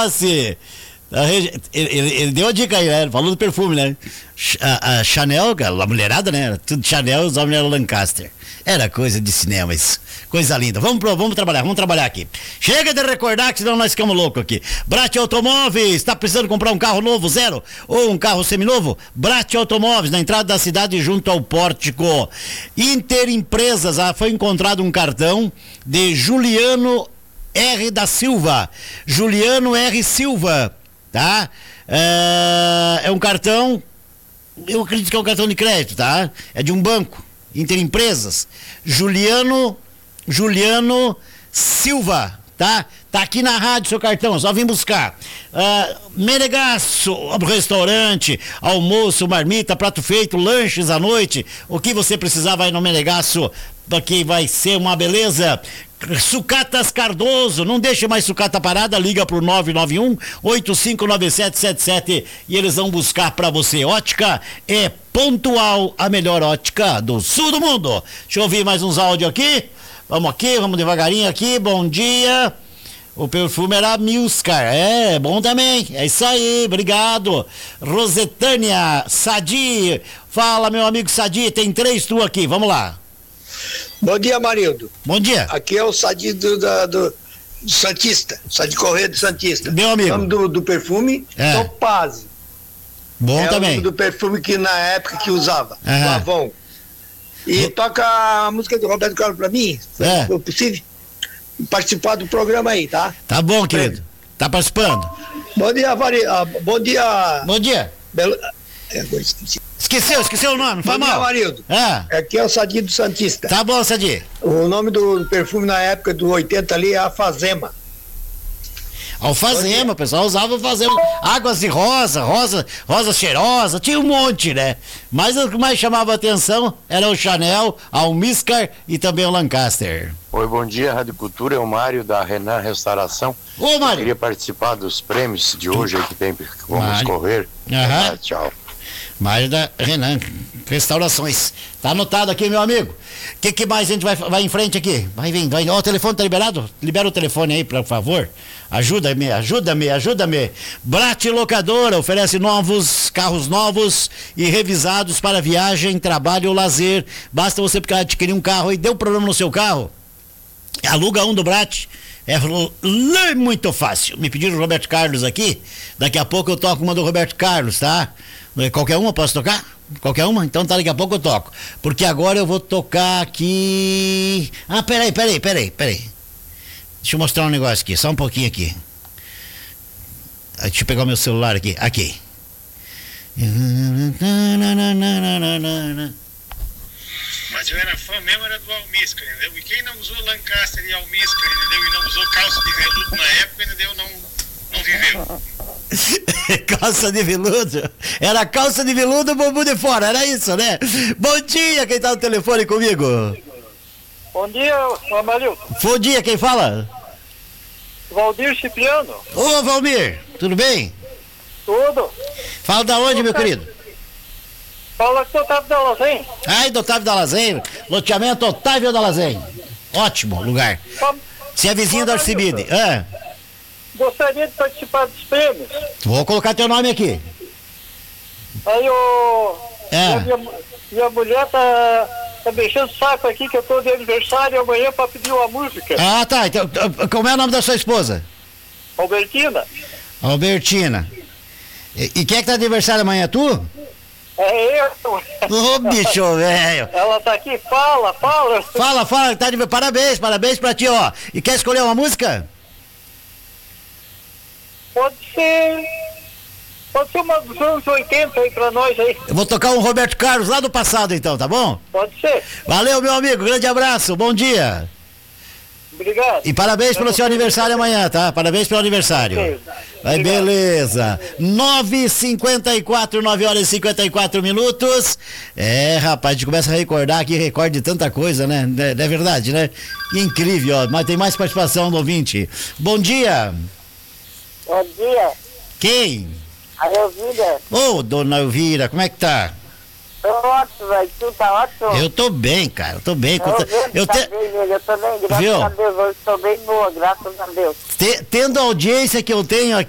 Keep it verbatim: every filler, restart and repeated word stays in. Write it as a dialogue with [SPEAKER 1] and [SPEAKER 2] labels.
[SPEAKER 1] Rossi. Ele, ele, ele deu a dica aí, né? Ele falou do perfume, né? A, a Chanel, a mulherada, né? Era tudo Chanel, os homens eram Lancaster. Era coisa de cinema isso. Coisa linda. Vamos, pro, vamos trabalhar, vamos trabalhar aqui. Chega de recordar que senão nós ficamos loucos aqui. Brat Automóveis, está precisando comprar um carro novo, zero? Ou um carro seminovo? Brat Automóveis, na entrada da cidade junto ao pórtico. Interempresas, ah, foi encontrado um cartão de Juliano R. da Silva. Juliano R. Silva. Tá? É, é um cartão, eu acredito que é um cartão de crédito, tá? É de um banco, Interempresas. Juliano, Juliano Silva, tá? Tá aqui na rádio seu cartão, só vim buscar. Uh, Menegasso, restaurante, almoço, marmita, prato feito, lanches à noite. O que você precisar vai no Menegasso, porque vai ser uma beleza. Sucatas Cardoso, não deixe mais sucata parada, liga pro nove nove um, oito cinco nove sete sete sete e eles vão buscar pra você. Ótica é Pontual, a melhor ótica do sul do mundo. Deixa eu ouvir mais uns áudios aqui. Vamos aqui, vamos devagarinho aqui. Bom dia. O perfume era Milskar, é, bom também, é isso aí, obrigado. Rosetânia, Sadi, fala meu amigo Sadi, tem três tu aqui, vamos lá.
[SPEAKER 2] Bom dia, Marildo.
[SPEAKER 1] Bom dia.
[SPEAKER 2] Aqui é o Sadi do, do, do, do Santista, Sadi Correia do Santista.
[SPEAKER 1] Meu amigo.
[SPEAKER 2] O nome do, do perfume,
[SPEAKER 1] é.
[SPEAKER 2] Topaz.
[SPEAKER 1] Bom
[SPEAKER 2] é
[SPEAKER 1] também.
[SPEAKER 2] É o nome do perfume que na época que usava,
[SPEAKER 1] uhum.
[SPEAKER 2] Pavon. E o... toca a música do Roberto Carlos pra mim, se
[SPEAKER 1] é.
[SPEAKER 2] for possível, participar do programa aí, tá?
[SPEAKER 1] Tá bom, querido. É. Tá participando.
[SPEAKER 2] Bom dia, Vari... ah, bom dia.
[SPEAKER 1] Bom dia.
[SPEAKER 2] Belo... Agora esqueci.
[SPEAKER 1] Esqueceu, esqueceu o nome, não foi mal.
[SPEAKER 2] Bom dia, Marildo.
[SPEAKER 1] É.
[SPEAKER 2] Aqui é o Sadi do Santista.
[SPEAKER 1] Tá bom, Sadi.
[SPEAKER 2] O nome do perfume na época do oitenta ali é Alfazema.
[SPEAKER 1] Alfazema, o pessoal usava alfazema. Águas de rosa, rosa, rosa cheirosa, tinha um monte, né? Mas o que mais chamava a atenção era o Chanel, a Almiscar e também o Lancaster.
[SPEAKER 3] Oi, bom dia, Rádio Cultura, é o Mário da Renan Restauração.
[SPEAKER 1] Ô, Mário.
[SPEAKER 3] Eu queria participar dos prêmios de hoje aí que tem, que vamos
[SPEAKER 1] Mário.
[SPEAKER 3] correr.
[SPEAKER 1] Aham.
[SPEAKER 3] Ah, tchau.
[SPEAKER 1] Mário da Renan Restaurações. Tá anotado aqui, meu amigo. O que, que mais a gente vai, vai em frente aqui? Vai vindo, vai. Ó, o telefone tá liberado? Libera o telefone aí, por favor. Ajuda-me, ajuda-me, ajuda-me. Brat Locadora oferece novos, carros novos e revisados para viagem, trabalho ou lazer. Basta você adquirir um carro e deu problema no seu carro. Aluga um do Brat. É muito fácil. Me pediram o Roberto Carlos aqui. Daqui a pouco eu toco uma do Roberto Carlos, tá? Qualquer uma posso tocar? Qualquer uma? Então tá, daqui a pouco eu toco. Porque agora eu vou tocar aqui. Ah, peraí, peraí, peraí, peraí. Deixa eu mostrar um negócio aqui, só um pouquinho aqui. Deixa eu pegar o meu celular aqui. Aqui.
[SPEAKER 4] Mas eu era fã mesmo, era do Almiscar, entendeu? E quem não usou Lancaster e Almiscar, entendeu? E não usou calça de veludo na época, entendeu? Não, não viveu.
[SPEAKER 1] Calça de veludo? Era calça de veludo, bumbum de fora, era isso, né? Bom dia, quem tá no telefone comigo?
[SPEAKER 5] Bom dia, Amarildo.
[SPEAKER 1] Bom dia, quem fala?
[SPEAKER 5] Valdir Cipriano.
[SPEAKER 1] Ô, Valmir, tudo bem?
[SPEAKER 5] Tudo.
[SPEAKER 1] Fala da onde, meu querido?
[SPEAKER 5] Fala que do Otávio da Lazen.
[SPEAKER 1] Ai, do Otávio da Lazen. Loteamento Otávio da Lazen. Ótimo lugar. Você é vizinho da Arcibide. Ah.
[SPEAKER 5] Gostaria de participar dos prêmios.
[SPEAKER 1] Vou colocar teu nome aqui.
[SPEAKER 5] Aí o...
[SPEAKER 1] É.
[SPEAKER 5] Minha, minha mulher tá... Tá mexendo o saco aqui que eu tô de aniversário amanhã pra pedir uma música.
[SPEAKER 1] Ah, tá. Então, como é o nome da sua esposa?
[SPEAKER 5] Albertina.
[SPEAKER 1] Albertina. E, e quem é que tá de aniversário amanhã? Tu?
[SPEAKER 5] É eu.
[SPEAKER 1] Ô, bicho, velho.
[SPEAKER 5] Ela tá aqui, fala, fala.
[SPEAKER 1] Fala, fala, tá de... Parabéns, parabéns pra ti, ó. E quer escolher uma música?
[SPEAKER 5] Pode ser... Pode ser uma dos anos oitenta aí pra nós aí.
[SPEAKER 1] Eu vou tocar um Roberto Carlos lá do passado então, tá bom?
[SPEAKER 5] Pode ser.
[SPEAKER 1] Valeu, meu amigo, grande abraço, bom dia.
[SPEAKER 5] Obrigado.
[SPEAKER 1] E parabéns pelo seu aniversário amanhã, tá? Parabéns pelo aniversário. Vai, beleza. nove e cinquenta e quatro, nove horas e cinquenta e quatro minutos. É, rapaz, a gente começa a recordar aqui, recorde de tanta coisa, né? É, é verdade, né? Que incrível, ó. Mas tem mais participação do ouvinte. Bom dia.
[SPEAKER 5] Bom dia.
[SPEAKER 1] Quem?
[SPEAKER 5] A Elvira.
[SPEAKER 1] Ô, oh, dona Elvira, como é que tá?
[SPEAKER 5] Tô ótimo, velho. Tu tá ótimo?
[SPEAKER 1] Eu tô bem, cara, eu tô bem.
[SPEAKER 5] Eu,
[SPEAKER 1] Conta... eu
[SPEAKER 5] tá
[SPEAKER 1] te...
[SPEAKER 5] bem, eu também, graças
[SPEAKER 1] Viu?
[SPEAKER 5] a Deus, eu estou bem boa, graças a Deus.
[SPEAKER 1] Te... Tendo a audiência que eu tenho aqui